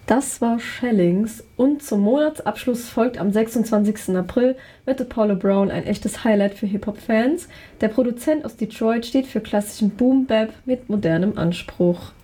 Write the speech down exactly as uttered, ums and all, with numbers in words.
Das war Schellings und zum Monatsabschluss folgt am sechsundzwanzigsten April mit Apollo Brown ein echtes Highlight für Hip-Hop-Fans. Der Produzent aus Detroit steht für klassischen Boom-Bap mit modernem Anspruch.